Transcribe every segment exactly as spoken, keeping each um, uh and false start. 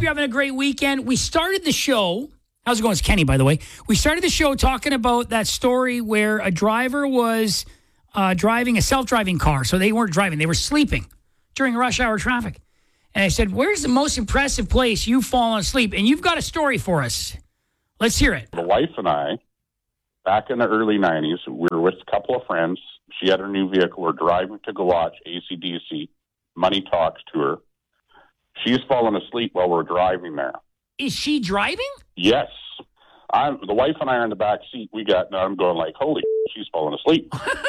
you're having a great weekend. We started the show. How's it going? It's Kenny, by the way. We started the show talking about that story where a driver was uh, driving a self-driving car. So they weren't driving. They were sleeping during rush hour traffic. And I said, where's the most impressive place you've fallen asleep? And you've got a story for us. Let's hear it. The wife and I, back in the early nineties, we were with a couple of friends. She had her new vehicle. We're driving to go watch A C D C, Money Talks tour. She's fallen asleep while we're driving there. Is she driving? Yes. I'm, the wife and I are in the back seat. We got, and I'm going like, holy, she's falling asleep.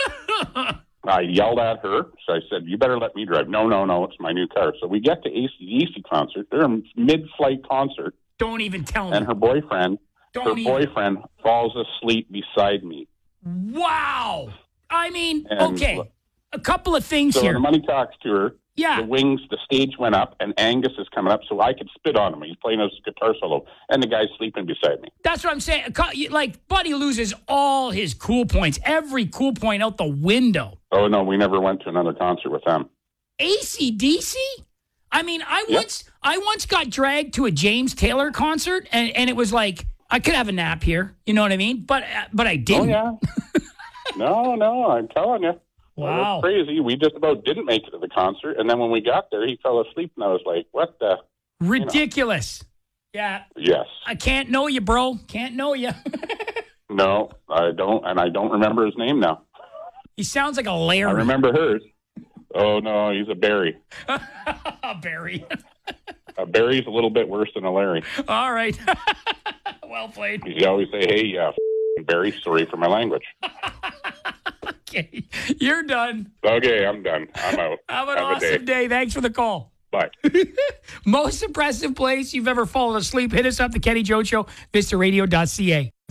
I yelled at her. So I said, you better let me drive. No, no, no, it's my new car. So we get to A C D C concert. They're a mid-flight concert. Don't even tell me. And her boyfriend, Don't her even. boyfriend falls asleep beside me. Wow. I mean, And okay. A couple of things So here. on the Money Talks tour, Yeah. the wings, the stage went up, and Angus is coming up, so I could spit on him. He's playing his guitar solo, and the guy's sleeping beside me. That's what I'm saying. A cou- Like, Buddy loses all his cool points, every cool point out the window. Oh, no, we never went to another concert with them. A C D C? I mean, I Yep. once I once got dragged to a James Taylor concert, and, and it was like, I could have a nap here. You know what I mean? But uh, but I Oh, didn't. yeah. no, no, I'm telling you. Wow. It was crazy. We just about didn't make it to the concert, and then when we got there, he fell asleep, and I was like, what the? Ridiculous. Yeah. Yes. I can't know you, bro. Can't know you. No, I don't, and I don't remember his name now. He sounds like a Larry. I remember hers. Oh, no, he's a Barry. Barry. A Barry's a little bit worse than a Larry. All right. Well played. You always say, hey, yeah, f- Barry, sorry for my language. Okay. You're done. Okay, I'm done. I'm out. Have an Have a awesome day. day. Thanks for the call. Bye. Most impressive place you've ever fallen asleep. Hit us up, the Kenny Joe Show, vista radio dot c a.